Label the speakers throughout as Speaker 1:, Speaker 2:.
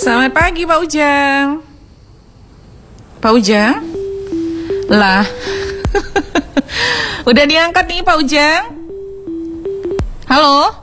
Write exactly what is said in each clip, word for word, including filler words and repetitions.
Speaker 1: Selamat pagi Pak Ujang. Pak Ujang? Lah. Udah diangkat nih Pak Ujang? Halo?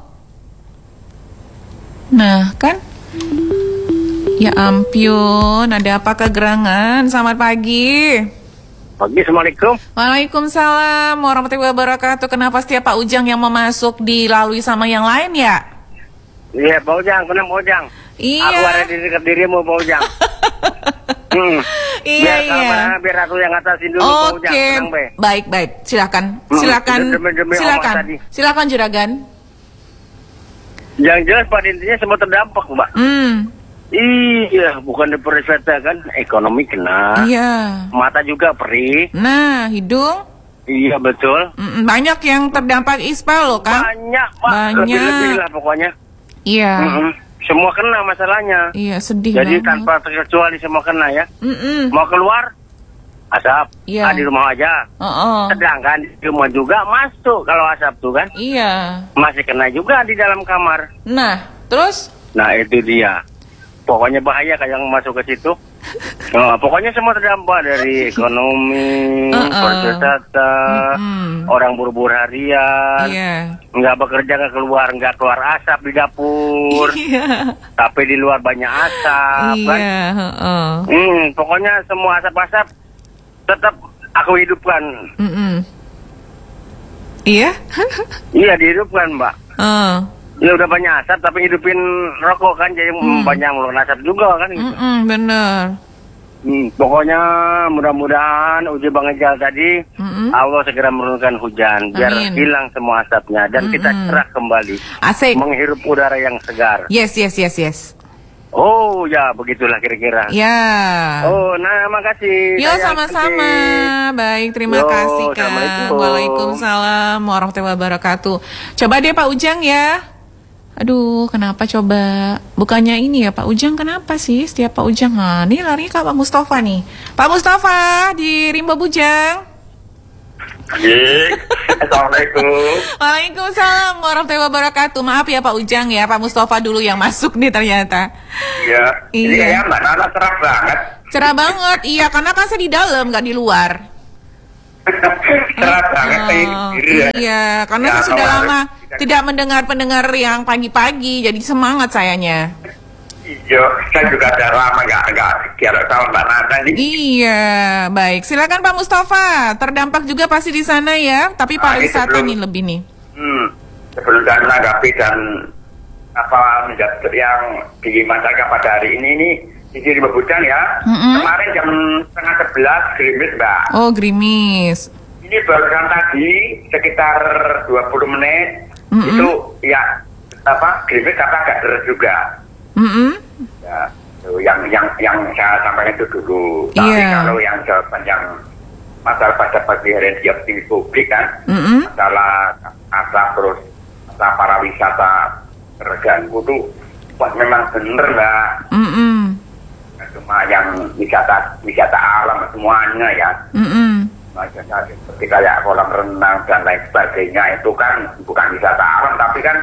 Speaker 1: Nah kan? Ya ampun, ada apa kegerangan? Selamat pagi.
Speaker 2: Pagi, Assalamualaikum.
Speaker 1: Waalaikumsalam warahmatullahi wabarakatuh. Kenapa setiap Pak Ujang yang mau masuk dilalui sama yang lain ya?
Speaker 2: Iya, Pak Ujang, kenapa Pak Ujang?
Speaker 1: Iya.
Speaker 2: Aku ada di dekat dirimu, Pak Ujang. hmm.
Speaker 1: Iya,
Speaker 2: biar
Speaker 1: iya.
Speaker 2: Sama, biar aku yang ngatasin dulu, Pak Ujang.
Speaker 1: Oke, baik, baik. Silakan, silakan,
Speaker 2: Hmm, demi- demi
Speaker 1: silakan,
Speaker 2: Allah tadi.
Speaker 1: silakan Juragan.
Speaker 2: Yang jelas pada intinya semua terdampak, Mbak.
Speaker 1: Hmm,
Speaker 2: Iya, bukan di pariwisata kan, ekonomi kena.
Speaker 1: iya.
Speaker 2: Mata juga perih.
Speaker 1: Nah, hidung.
Speaker 2: Iya, betul.
Speaker 1: Mm, banyak yang terdampak ispa loh kan?
Speaker 2: Banyak, Pak.
Speaker 1: Banyak.
Speaker 2: Lebih-lebih lah pokoknya.
Speaker 1: Iya,
Speaker 2: Mm-mm. Semua kena masalahnya.
Speaker 1: iya sedih
Speaker 2: Jadi
Speaker 1: banget.
Speaker 2: tanpa terkecuali semua kena ya.
Speaker 1: Mm-mm.
Speaker 2: Mau keluar, asap.
Speaker 1: Iya.
Speaker 2: Ah, di rumah aja.
Speaker 1: Oh, oh.
Speaker 2: Sedangkan di rumah juga masuk kalau asap tuh kan.
Speaker 1: Iya.
Speaker 2: Masih kena juga di dalam kamar.
Speaker 1: Nah, terus?
Speaker 2: Nah itu dia. Pokoknya bahaya kayak yang masuk ke situ. Nah, pokoknya semua terdampak dari ekonomi,
Speaker 1: Uh-uh.
Speaker 2: pariwisata,
Speaker 1: Mm-mm.
Speaker 2: orang buru-buru harian,
Speaker 1: Iya.
Speaker 2: nggak bekerja nggak keluar, nggak keluar asap di dapur,
Speaker 1: Iya.
Speaker 2: tapi di luar banyak asap. Kan?
Speaker 1: Iya. heeh.
Speaker 2: Hmm, pokoknya semua asap-asap tetap aku hidupkan.
Speaker 1: Mm-mm. Iya?
Speaker 2: Iya dihidupkan Mbak.
Speaker 1: Oh.
Speaker 2: Ya udah banyak asap tapi hidupin rokok kan jadi
Speaker 1: Hmm.
Speaker 2: banyak mengeluarkan asap juga kan gitu.
Speaker 1: Mm-mm, bener.
Speaker 2: Hmm, pokoknya mudah-mudahan uji Bang Ejal tadi
Speaker 1: Mm-mm.
Speaker 2: Allah segera menurunkan hujan biar
Speaker 1: Amin.
Speaker 2: hilang semua asapnya dan kita
Speaker 1: Mm-mm.
Speaker 2: cerah kembali
Speaker 1: Asik.
Speaker 2: menghirup udara yang segar.
Speaker 1: Yes, yes, yes, yes.
Speaker 2: Oh ya begitulah kira-kira.
Speaker 1: Ya.
Speaker 2: Oh nah makasih.
Speaker 1: Yo,
Speaker 2: Saya
Speaker 1: sama-sama.
Speaker 2: Andi.
Speaker 1: Baik, terima
Speaker 2: Yo,
Speaker 1: kasih Kang.
Speaker 2: Assalamualaikum.
Speaker 1: Waalaikumsalam warahmatullahi wabarakatuh. Coba deh Pak Ujang ya. Aduh, kenapa coba? Bukannya ini ya Pak Ujang, kenapa sih setiap Pak Ujang? Nah, ini larinya ke Pak Mustafa nih. Pak Mustafa di Rimba Bujang.
Speaker 2: Assalamualaikum.
Speaker 1: Waalaikumsalam warahmatullahi wabarakatuh. Maaf ya Pak Ujang ya, Pak Mustafa dulu yang masuk nih ternyata.
Speaker 2: Iya. Ini
Speaker 1: Iya.
Speaker 2: kayak Mbak Nana cerah banget.
Speaker 1: Cerah banget, iya karena kan saya di dalam, nggak di luar.
Speaker 2: cerah banget kayak
Speaker 1: Oh,
Speaker 2: gitu ya.
Speaker 1: iya, karena
Speaker 2: Ya,
Speaker 1: saya sudah
Speaker 2: kalau
Speaker 1: lama
Speaker 2: harus-
Speaker 1: tidak mendengar pendengar yang pagi-pagi, jadi semangat sayanya.
Speaker 2: Iya, saya juga ada lama nggak nggak kira sama Mbak Nana ini.
Speaker 1: Iya, baik. Silakan Pak Mustafa. Terdampak juga pasti di sana ya, tapi
Speaker 2: Ah, ini
Speaker 1: pariwisata
Speaker 2: sebelum-
Speaker 1: nih lebih nih.
Speaker 2: Hmm, sebelum dan menanggapi dan apa menjawab yang di masyarakat pada hari ini ini di sini Bebujang ya.
Speaker 1: Mm-mm.
Speaker 2: Kemarin jam setengah sebelas gerimis Mbak.
Speaker 1: Oh, gerimis.
Speaker 2: Ini barusan tadi sekitar dua puluh menit
Speaker 1: Mm-mm.
Speaker 2: itu ya apa gerimis apa agak deras juga.
Speaker 1: Mm-mm.
Speaker 2: Ya, itu yang yang yang saya sampaikan itu dulu. Tapi
Speaker 1: Iya.
Speaker 2: kalau yang jawaban yang masalah pada pagi hari ini optimis publik kan,
Speaker 1: Mm-mm.
Speaker 2: masalah asap terus masalah pariwisata terganggu tuh, wah memang bener Mbak.
Speaker 1: Mm-mm.
Speaker 2: Cuma yang wisata wisata alam semuanya ya,
Speaker 1: Mm-mm.
Speaker 2: maksudnya seperti kayak kolam renang dan lain sebagainya itu kan bukan wisata alam tapi kan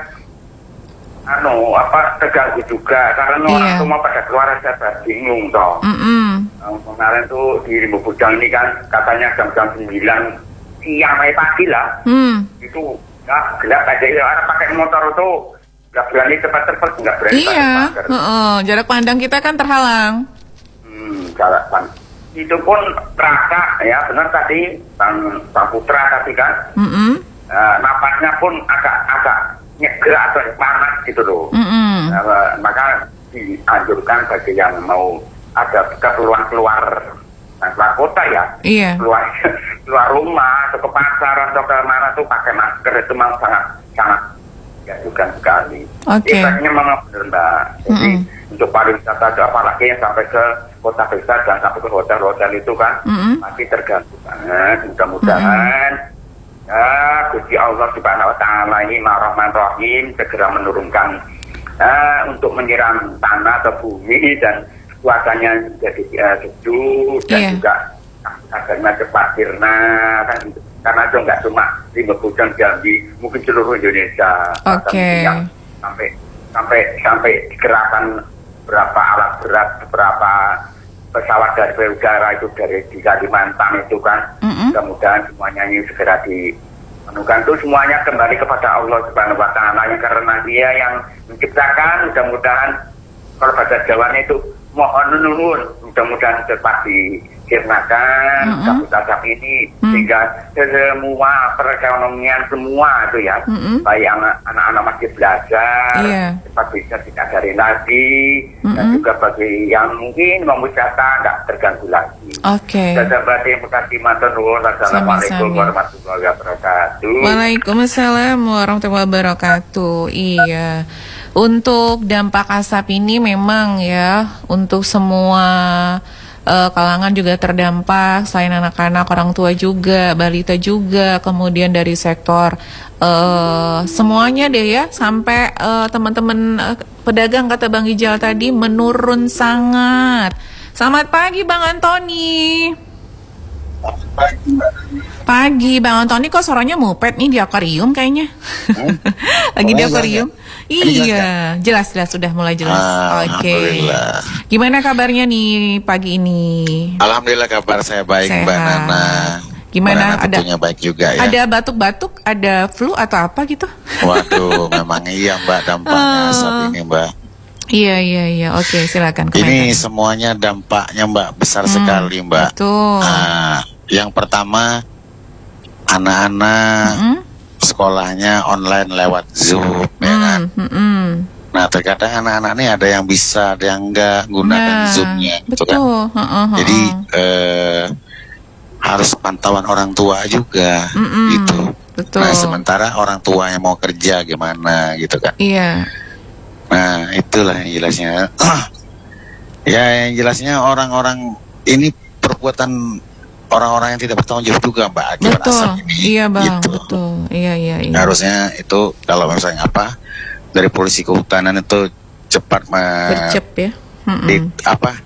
Speaker 2: anu apa terganggu juga karena
Speaker 1: Iya.
Speaker 2: orang semua pada keluar saya bingung toh.
Speaker 1: Mm-mm.
Speaker 2: Nah, kemarin tuh di Rimba Bujang ini kan katanya jam-jam sembilan siang sampai pagi lah
Speaker 1: Hmm.
Speaker 2: itu ya gelap aja ya orang pakai motor itu nggak berani cepat-cepat nggak berani
Speaker 1: Iya,
Speaker 2: pakai pagar.
Speaker 1: heeh. Jarak pandang kita kan terhalang.
Speaker 2: Hmm, jalan pan- itu pun terasa ya benar tadi Bang, Bang Putra tadi kan
Speaker 1: Mm-mm.
Speaker 2: eh, napasnya pun agak agak nyeger atau panas gitu loh.
Speaker 1: Mm-mm.
Speaker 2: Eh, maka dianjurkan bagi yang mau ada keperluan keluar nah, keluar kota ya
Speaker 1: Iya.
Speaker 2: keluar keluar rumah atau ke pasar atau ke mana tuh pakai masker itu memang sangat sangat dianjurkan sekali.
Speaker 1: Oke.
Speaker 2: Efeknya memang benar Mbak. Jadi
Speaker 1: Mm-mm.
Speaker 2: untuk pariwisata itu apalagi yang sampai ke kota besar dan sampai ke hotel-hotel itu kan
Speaker 1: Mm-mm.
Speaker 2: masih terganggu banget. Mudah-mudahan ya Gusti Allah Subhanahu Wa Taala ini Ar-Rahman Rahim segera menurunkan eh, untuk menyiram tanah atau bumi dan kuasanya jadi uh, sejuk dan
Speaker 1: Iya.
Speaker 2: juga adanya cepat sirna kan gitu. Karena itu nggak cuma di Bebujang Jambi, mungkin seluruh Indonesia.
Speaker 1: Oke.
Speaker 2: Yang sampai sampai sampai gerakan beberapa alat berat, beberapa pesawat dari udara itu dari di Kalimantan itu kan. Mm-hmm. Mudah-mudahan semuanya ini segera dipenuhkan. Itu semuanya kembali kepada Allah Subhanahu Wa Taala, karena Dia yang menciptakan. Mudah-mudahan kalau bahasa Jawanya itu mohon nunun, mudah-mudahan cepat disirnakan mm-hmm. kabut asap ini mm-hmm. sehingga semua perekonomian semua itu ya, mm-hmm. baik anak- anak-anak masih belajar yeah. cepat bisa dikadari lagi mm-hmm. dan juga bagi yang mungkin mau wisata tidak terganggu lagi.
Speaker 1: Oke.
Speaker 2: Okay. Terima kasih matur nuwun. Assalamualaikum warahmatullahi wabarakatuh.
Speaker 1: Waalaikumsalam warahmatullahi wabarakatuh. Iya. Untuk dampak asap ini memang ya untuk semua uh, kalangan juga terdampak, selain anak-anak, orang tua juga, balita juga, kemudian dari sektor uh, semuanya deh ya, sampai uh, teman-teman uh, pedagang kata Bang Ijal tadi menurun sangat. Selamat pagi Bang Antoni. Pagi Bang Antoni, kok suaranya mupet nih di akuarium kayaknya. Hmm? Lagi di akuarium. Iya, jelas-jelas sudah mulai jelas.
Speaker 3: Ah,
Speaker 1: Oke. Okay. Gimana kabarnya nih pagi ini?
Speaker 3: Alhamdulillah kabar saya baik, Sehat. Mbak Nana.
Speaker 1: Gimana?
Speaker 3: Mbak Nana ada baik juga ya.
Speaker 1: Ada batuk-batuk, ada flu atau apa gitu?
Speaker 3: Waduh, memang iya Mbak dampaknya uh, asap ini Mbak.
Speaker 1: Iya iya iya, oke silakan. Komentar.
Speaker 3: Ini semuanya dampaknya Mbak besar hmm, sekali Mbak.
Speaker 1: Betul.
Speaker 3: Nah, yang pertama anak-anak. Mm-hmm. Sekolahnya online lewat Zoom, mm, ya kan? Mm-hmm. Nah, terkadang anak-anak ini ada yang bisa, ada yang enggak gunakan nah, Zoom-nya, gitu kan? Uh-uh, Jadi eh, harus pantauan orang tua juga, mm-hmm. gitu. Betul. Nah, sementara orang tua yang mau kerja gimana, gitu kan? Iya. Nah, itulah yang jelasnya. Ya, yang jelasnya orang-orang ini perbuatan orang-orang yang tidak bertanggung jawab juga Mbak akibat
Speaker 1: betul.
Speaker 3: asap ini.
Speaker 1: Iya Bang,
Speaker 3: gitu.
Speaker 1: betul. Iya iya iya.
Speaker 3: Harusnya itu kalau misalnya apa dari polisi kehutanan itu cepat me,
Speaker 1: Bercep ya.
Speaker 3: Di, apa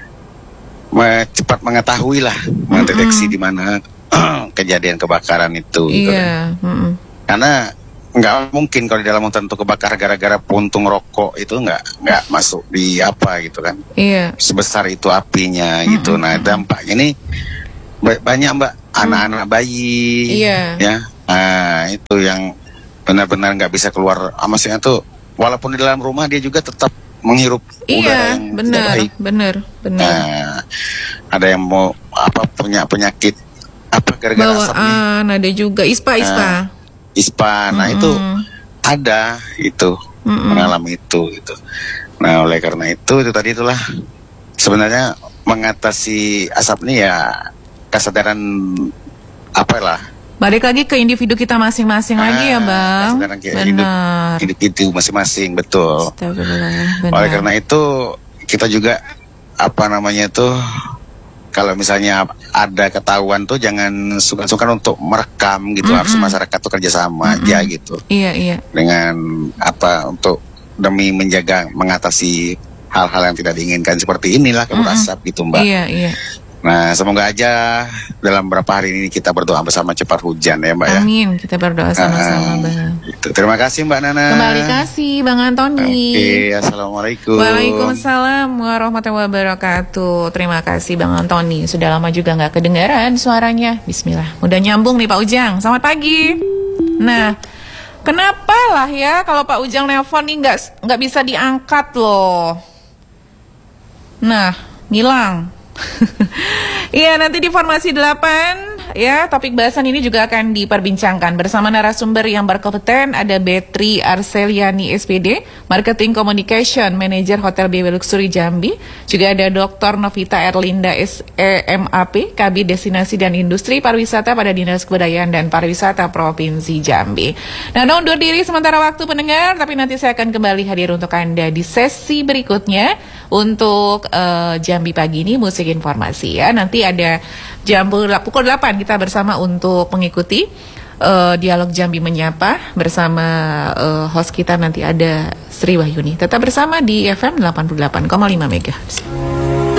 Speaker 3: me, cepat mengetahui lah, mendeteksi di mana kejadian kebakaran itu.
Speaker 1: Iya.
Speaker 3: Gitu kan. Karena nggak mungkin kalau di dalam hutan itu kebakar gara-gara puntung rokok itu nggak nggak masuk di apa gitu kan. Iya. Sebesar itu apinya gitu. Mm-mm. Nah dampaknya ini banyak Mbak, anak-anak bayi, iya. ya, nah itu yang benar-benar nggak bisa keluar, maksudnya tuh walaupun di dalam rumah dia juga tetap menghirup
Speaker 1: iya,
Speaker 3: udara yang
Speaker 1: benar,
Speaker 3: tidak baik.
Speaker 1: benar, benar.
Speaker 3: Nah, ada yang mau apa punya penyakit apa gara-gara asap nih.
Speaker 1: Bawaan ada juga, ispa, ispa.
Speaker 3: Nah, ispa, nah mm-mm. itu ada itu mm-mm. mengalami itu, itu. Nah oleh karena itu itu tadi itulah sebenarnya mengatasi asap ini ya. Kesadaran apalah
Speaker 1: balik lagi ke individu kita masing-masing ah, lagi ya Bang.
Speaker 3: Kesadaran ke benar. Individu masing-masing betul. Oleh karena itu kita juga apa namanya itu kalau misalnya ada ketahuan tuh jangan sungkan-sungkan untuk merekam gitu. Mm-hmm. Harus masyarakat tuh kerjasama mm-hmm. aja gitu. Iya iya. Dengan apa untuk demi menjaga mengatasi hal-hal yang tidak diinginkan seperti inilah kabut mm-hmm. asap gitu Mbak. Iya iya. Nah, semoga aja dalam beberapa hari ini kita berdoa bersama cepat hujan ya Mbak ya.
Speaker 1: Amin, kita berdoa sama-sama Bang.
Speaker 3: Gitu. Terima kasih Mbak Nana.
Speaker 1: Kembali kasih Bang Antoni.
Speaker 3: Oke, assalamualaikum.
Speaker 1: Waalaikumsalam warahmatullahi wabarakatuh. Terima kasih Bang Antoni. Sudah lama juga nggak kedengaran suaranya. Bismillah. Udah nyambung nih Pak Ujang. Selamat pagi. Nah, kenapa lah ya kalau Pak Ujang nelpon nih nggak nggak bisa diangkat loh. Nah, ngilang. Iya, nanti di Formasi delapan ya, topik bahasan ini juga akan diperbincangkan bersama narasumber yang berkompeten. Ada Betri Arseliani S P D, Marketing Communication Manager Hotel B W Luxury Jambi. Juga ada Doktor Novita Erlinda S E M A P, Kabid Destinasi dan Industri Pariwisata pada Dinas Kebudayaan dan Pariwisata Provinsi Jambi. Nah, undur diri sementara waktu pendengar, tapi nanti saya akan kembali hadir untuk Anda di sesi berikutnya untuk uh, Jambi Pagi ini musik informasi ya. Nanti ada jam pukul delapan kita bersama untuk mengikuti uh, dialog Jambi Menyapa bersama uh, host kita nanti ada Sri Wahyuni. Tetap bersama di F M delapan puluh delapan koma lima megahertz.